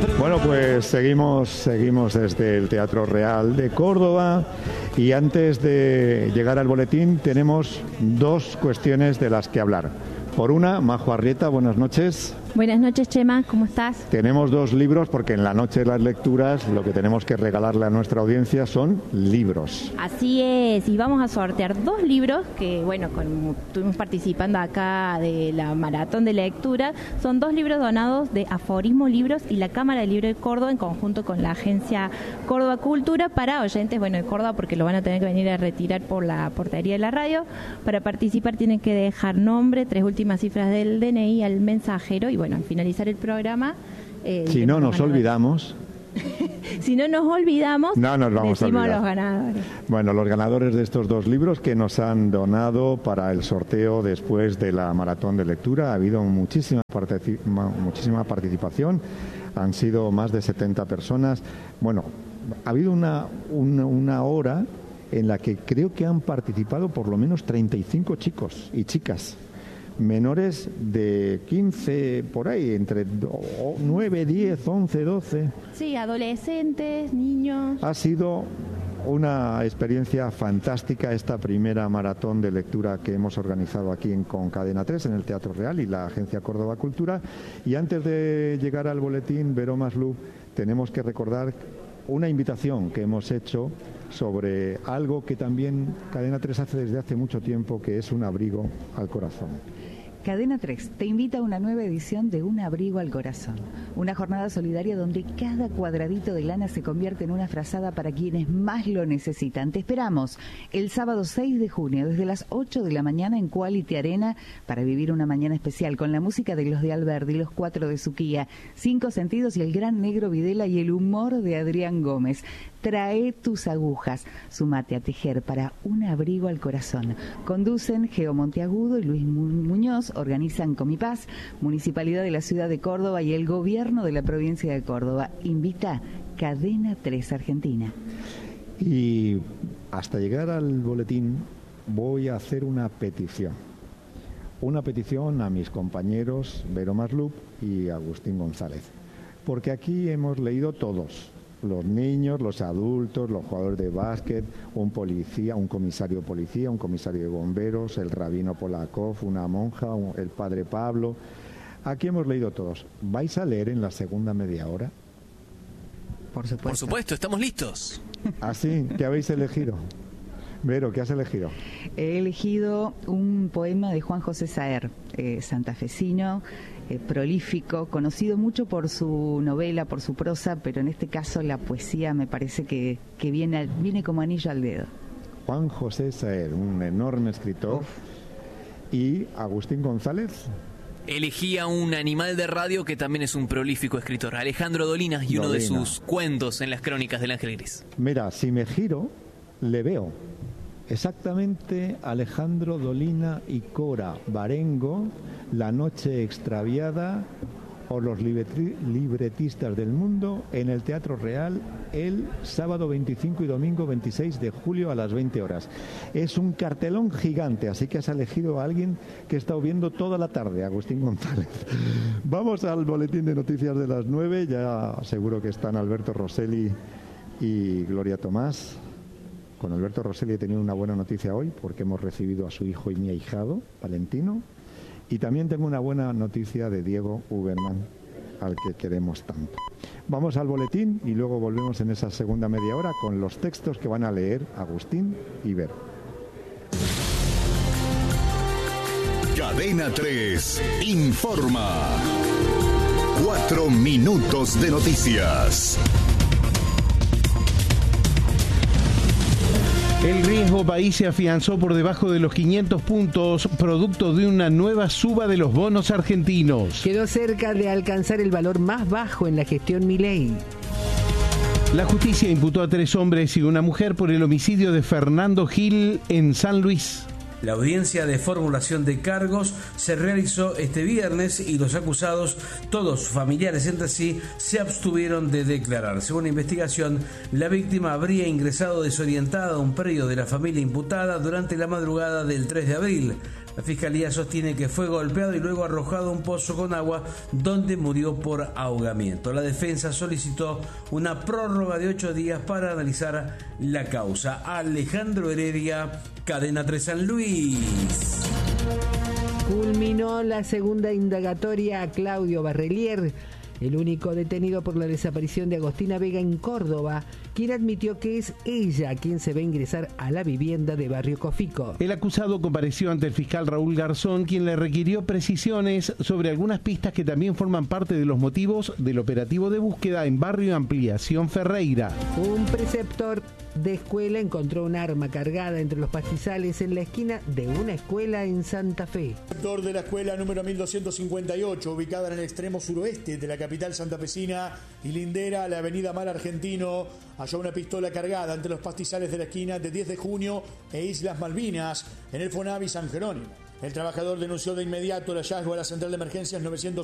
Bueno, pues seguimos desde el Teatro Real de Córdoba y antes de llegar al boletín tenemos dos cuestiones de las que hablar. Por una, Majo Arrieta, buenas noches. Buenas noches, Chema, ¿cómo estás? Tenemos dos libros porque en la noche de las lecturas lo que tenemos que regalarle a nuestra audiencia son libros. Así es, y vamos a sortear dos libros que, bueno, estuvimos participando acá de la maratón de lectura. Son dos libros donados de Aforismo Libros y la Cámara de Libro de Córdoba en conjunto con la agencia Córdoba Cultura para oyentes, bueno, de Córdoba porque lo van a tener que venir a retirar por la portería de la radio. Para participar tienen que dejar nombre, 3 últimas cifras del DNI al mensajero y bueno, al finalizar el programa... si no nos olvidamos... Si no nos olvidamos, no nos vamos decimos a olvidar. Los ganadores. Bueno, los ganadores de estos dos libros que nos han donado para el sorteo después de la maratón de lectura. Ha habido muchísima participación, han sido más de 70 personas. Bueno, ha habido una hora en la que creo que han participado por lo menos 35 chicos y chicas. Menores de 15, por ahí, entre 9, 10, 11, 12. Sí, adolescentes, niños. Ha sido una experiencia fantástica esta primera maratón de lectura que hemos organizado aquí con Cadena 3 en el Teatro Real y la Agencia Córdoba Cultura. Y antes de llegar al boletín, Vero Maslup, tenemos que recordar una invitación que hemos hecho sobre algo que también Cadena 3 hace desde hace mucho tiempo, que es un abrigo al corazón. Cadena 3 te invita a una nueva edición de Un Abrigo al Corazón, una jornada solidaria donde cada cuadradito de lana se convierte en una frazada para quienes más lo necesitan. Te esperamos el sábado 6 de junio desde las 8 de la mañana en Quality Arena para vivir una mañana especial con la música de los de Alberdi, los 4 de Suquía, 5 Sentidos y el gran Negro Videla y el humor de Adrián Gómez. Trae tus agujas, sumate a tejer para Un Abrigo al Corazón. Conducen Geo Monteagudo y Luis Muñoz, organizan Comipaz, Municipalidad de la Ciudad de Córdoba y el Gobierno de la Provincia de Córdoba. Invita Cadena 3 Argentina. Y hasta llegar al boletín voy a hacer una petición a mis compañeros Vero Maslup y Agustín González, porque aquí hemos leído todos. Los niños, los adultos, los jugadores de básquet, un policía, un comisario de policía, un comisario de bomberos, el rabino Polakov, una monja, el padre Pablo. Aquí hemos leído todos. ¿Vais a leer en la segunda media hora? Por supuesto. Por supuesto, estamos listos. ¿Ah, sí? ¿Qué habéis elegido? Vero, ¿qué has elegido? He elegido un poema de Juan José Saer, santafesino, prolífico, conocido mucho por su novela, por su prosa, pero en este caso la poesía me parece que viene como anillo al dedo. Juan José Saer, un enorme escritor. ¿Y Agustín González? Elegí a un animal de radio que también es un prolífico escritor, Alejandro Dolina, y uno de sus cuentos en las crónicas del Ángel Gris. Mira, si me giro, le veo. Exactamente, Alejandro Dolina y Cora Barengo, La noche extraviada o Los libretistas del mundo en el Teatro Real el sábado 25 y domingo 26 de julio a las 20 horas. Es un cartelón gigante, así que has elegido a alguien que he estado viendo toda la tarde, Agustín González. Vamos al boletín de noticias de las 9, ya seguro que están Alberto Rosselli y Gloria Tomás. Con Alberto Rosselli he tenido una buena noticia hoy porque hemos recibido a su hijo y mi ahijado, Valentino. Y también tengo una buena noticia de Diego Uberman, al que queremos tanto. Vamos al boletín y luego volvemos en esa segunda media hora con los textos que van a leer Agustín y Vero. Cadena 3 informa. 4 minutos de noticias. El riesgo país se afianzó por debajo de los 500 puntos, producto de una nueva suba de los bonos argentinos. Quedó cerca de alcanzar el valor más bajo en la gestión Milei. La justicia imputó a 3 hombres y una mujer por el homicidio de Fernando Gil en San Luis. La audiencia de formulación de cargos se realizó este viernes y los acusados, todos familiares entre sí, se abstuvieron de declarar. Según la investigación, la víctima habría ingresado desorientada a un predio de la familia imputada durante la madrugada del 3 de abril. La fiscalía sostiene que fue golpeado y luego arrojado a un pozo con agua donde murió por ahogamiento. La defensa solicitó una prórroga de 8 días para analizar la causa. Alejandro Heredia, Cadena 3 San Luis. Culminó la segunda indagatoria a Claudio Barrelier, el único detenido por la desaparición de Agostina Vega en Córdoba, quien admitió que es ella quien se va a ingresar a la vivienda de Barrio Cofico. El acusado compareció ante el fiscal Raúl Garzón, quien le requirió precisiones sobre algunas pistas que también forman parte de los motivos del operativo de búsqueda en Barrio Ampliación Ferreira. Un preceptor de escuela encontró un arma cargada entre los pastizales en la esquina de una escuela en Santa Fe. El sector de la escuela número 1258, ubicada en el extremo suroeste de la capital santafesina y lindera a la avenida Mar Argentino, halló una pistola cargada entre los pastizales de la esquina de 10 de junio e Islas Malvinas en el Fonavi San Jerónimo. El trabajador denunció de inmediato el hallazgo a la central de emergencias 911